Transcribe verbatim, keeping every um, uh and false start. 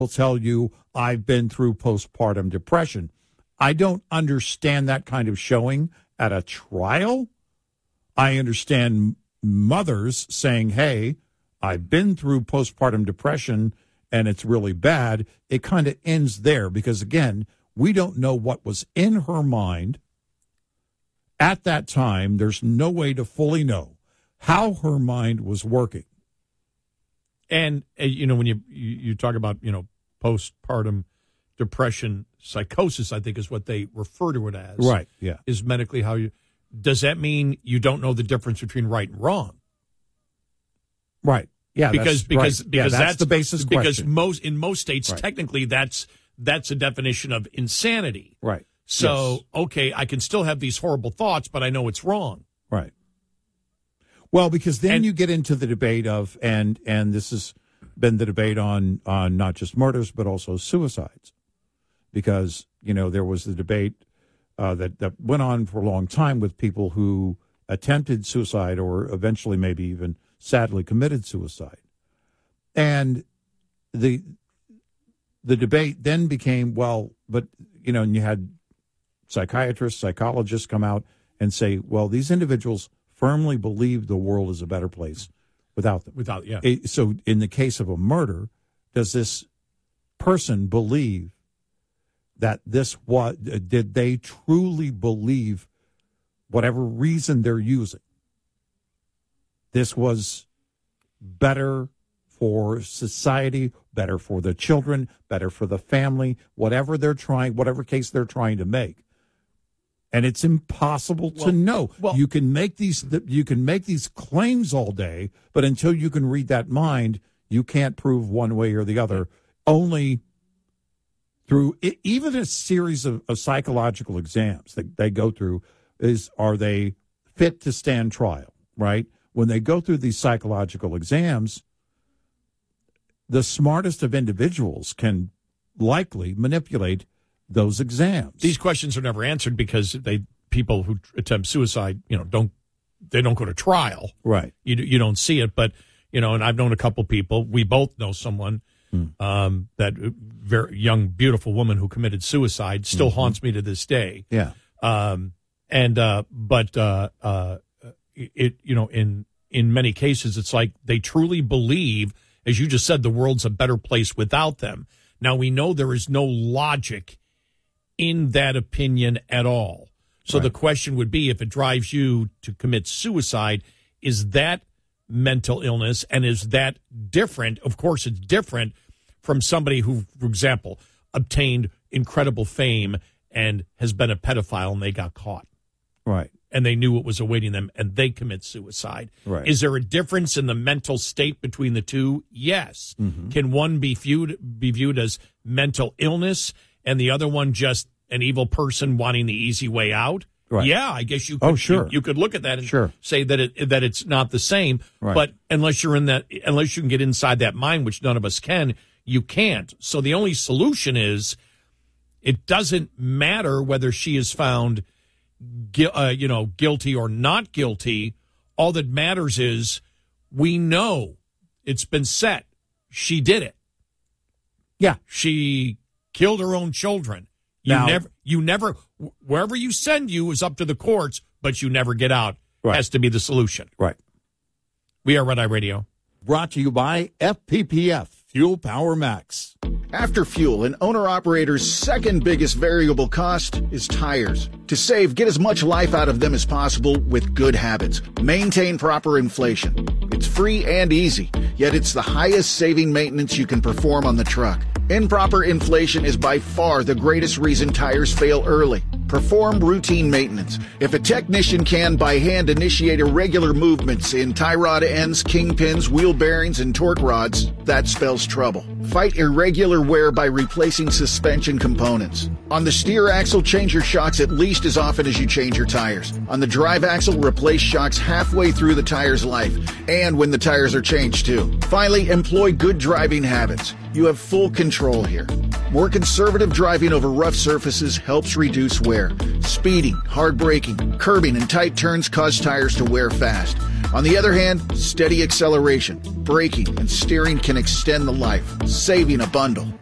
will tell you, I've been through postpartum depression. I don't understand that kind of showing at a trial. I understand mothers saying, hey, I've been through postpartum depression and it's really bad. It kind of ends there because, again, we don't know what was in her mind at that time. There's no way to fully know how her mind was working. And, uh, you know, when you, you, you talk about, you know, postpartum depression, psychosis, I think is what they refer to it as. Right, yeah. Is medically how you, does that mean you don't know the difference between right and wrong? Right. Yeah, because that's, because right. because yeah, that's, that's the basis because question. most in most states, right. technically that's that's a definition of insanity. Right. So, yes. okay, I can still have these horrible thoughts, but I know it's wrong. Right. Well, because then and, you get into the debate of, and and this has been the debate on, on not just murders, but also suicides. Because, you know, there was the debate uh, that, that went on for a long time with people who attempted suicide or eventually maybe even sadly committed suicide. And the the debate then became, well, but, you know, and you had psychiatrists, psychologists come out and say, well, these individuals firmly believe the world is a better place without them. Without, yeah. It, so in the case of a murder, does this person believe that this was, did they truly believe whatever reason they're using, this was better for society, better for the children, better for the family, whatever they're trying, whatever case they're trying to make. And it's impossible well, to know. Well, you can make these you can make these claims all day, but until you can read that mind, you can't prove one way or the other. Only through even a series of, of psychological exams that they go through is, are they fit to stand trial, right? When they go through these psychological exams, the smartest of individuals can likely manipulate those exams. These questions are never answered because they people who attempt suicide, you know, don't they don't go to trial. Right. You you don't see it, but you know, and I've known a couple people. We both know someone hmm. um, that very young, beautiful woman who committed suicide still mm-hmm. haunts me to this day. Yeah. Um, and uh, but uh, uh, it you know in in many cases it's like they truly believe, as you just said, the world's a better place without them. Now we know there is no logic in that opinion at all. So right. the question would be, if it drives you to commit suicide, is that mental illness, and is that different? Of course it's different from somebody who, for example, obtained incredible fame and has been a pedophile and they got caught. Right. And they knew what was awaiting them and they commit suicide. Right. Is there a difference in the mental state between the two? Yes. Mm-hmm. Can one be viewed be viewed as mental illness and the other one just an evil person wanting the easy way out? Right. Yeah, I guess you could, oh, sure. you, you could look at that and sure. say that it that it's not the same. Right. But unless you're in that, unless you can get inside that mind, which none of us can, you can't. So the only solution is, it doesn't matter whether she is found, uh, you know, guilty or not guilty. All that matters is we know it's been set. She did it. Yeah, she killed her own children. You now, never, you never, wherever you send you is up to the courts, but you never get out. Right. Has to be the solution. Right. We are Red Eye Radio. Brought to you by F P P F, Fuel Power Max. After fuel, an owner-operator's second biggest variable cost is tires. To save, get as much life out of them as possible with good habits. Maintain proper inflation. It's free and easy, yet it's the highest saving maintenance you can perform on the truck. Improper inflation is by far the greatest reason tires fail early. Perform routine maintenance. If a technician can by hand initiate irregular movements in tie rod ends, kingpins, wheel bearings, and torque rods, that spells trouble. Fight irregular wear by replacing suspension components. On the steer axle, change your shocks at least as often as you change your tires. On the drive axle, replace shocks halfway through the tire's life, and when the tires are changed too. Finally, employ good driving habits. You have full control here. More conservative driving over rough surfaces helps reduce wear. Speeding, hard braking, curbing, and tight turns cause tires to wear fast. On the other hand, steady acceleration, braking, and steering can extend the life, saving a bundle.